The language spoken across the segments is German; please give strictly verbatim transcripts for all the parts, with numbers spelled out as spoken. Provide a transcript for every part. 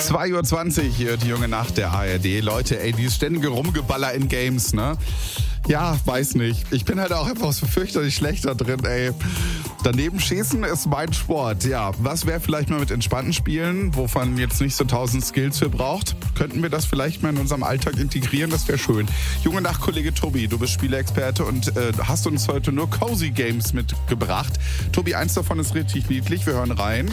zwei Uhr zwanzig hier, die junge Nacht der A R D. Leute, ey, dieses ständige Rumgeballer in Games, ne? Ja, weiß nicht. Ich bin halt auch einfach so fürchterlich schlecht da drin, ey. Daneben schießen ist mein Sport, ja. Was wäre vielleicht mal mit entspannten Spielen, wovon jetzt nicht so tausend Skills für braucht? Könnten wir das vielleicht mal in unserem Alltag integrieren? Das wäre schön. Junge Nacht, Kollege Tobi, du bist Spieleexperte und äh, hast uns heute nur Cozy Games mitgebracht. Tobi, eins davon ist richtig niedlich. Wir hören rein.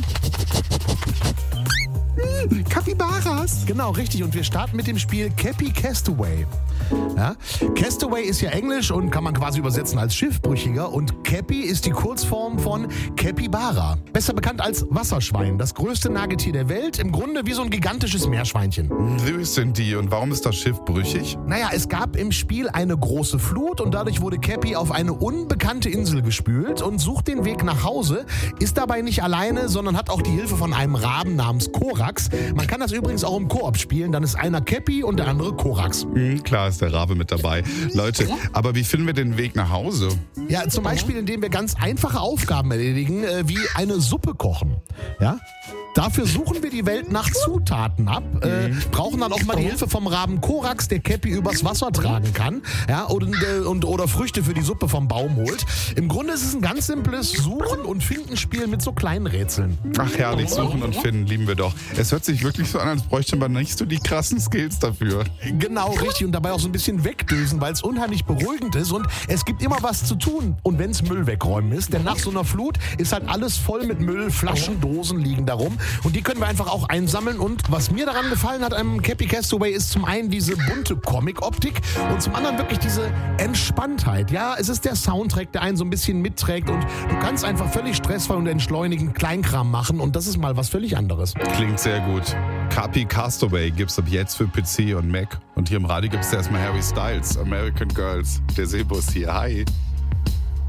Hm, Capybaras. Genau, richtig. Und wir starten mit dem Spiel Cappy Castaway. Ja? Castaway ist ja Englisch und kann man quasi übersetzen als Schiffbrüchiger. Und Cappy ist die Kurzform von Capybara. Besser bekannt als Wasserschwein. Das größte Nagetier der Welt. Im Grunde wie so ein gigantisches Meerschweinchen. Süß sind die. Und warum ist das Schiff brüchig? Naja, es gab im Spiel eine große Flut und dadurch wurde Cappy auf eine unbekannte Insel gespült und sucht den Weg nach Hause. Ist dabei nicht alleine, sondern hat auch die Hilfe von einem Raben namens Korax. Man kann das übrigens auch im Koop spielen. Dann ist einer Cappy und der andere Korax. Mhm, klar ist der Rabe mit dabei. Leute, aber wie finden wir den Weg nach Hause? Ja, zum Beispiel, indem wir ganz einfache Aufgaben erledigen, äh, wie eine Suppe kochen. Ja? Dafür suchen wir die Welt nach Zutaten ab, äh, brauchen dann auch mal die Hilfe vom Raben Korax, der Cappy übers Wasser tragen kann, ja, und, äh, und, oder Früchte für die Suppe vom Baum holt. Im Grunde ist es ein ganz simples Suchen- und Finden-Spiel mit so kleinen Rätseln. Ach herrlich, suchen und finden, lieben wir doch. Es hört sich wirklich so an, als bräuchte man nicht so die krassen Skills dafür. Genau, richtig. Und dabei auch so ein bisschen wegdösen, weil es unheimlich beruhigend ist und es gibt immer was zu tun. Und wenn es Müll wegräumen ist, denn nach so einer Flut ist halt alles voll mit Müll, Flaschen, Dosen liegen da rum. Und die können wir einfach auch einsammeln. Und was mir daran gefallen hat am Cappy Castaway ist zum einen diese bunte Comic-Optik und zum anderen wirklich diese Entspanntheit. Ja, es ist der Soundtrack, der einen so ein bisschen mitträgt und du kannst einfach völlig stressfrei und entschleunigend Kleinkram machen und das ist mal was völlig anderes. Klingt sehr gut. Cappy Castaway gibt's ab jetzt für P C und Mac. Und hier im Radio gibt's erstmal Harry Styles, American Girls. Der Seebus hier. Hi.